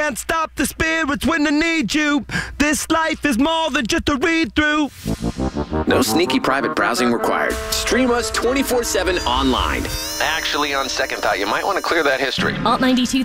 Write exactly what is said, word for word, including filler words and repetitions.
can't stop the spirits when they need you. This life is more than just a read-through. No sneaky private browsing required. Stream us twenty-four seven online. Actually, on second thought, you might want to clear that history. Alt ninety-two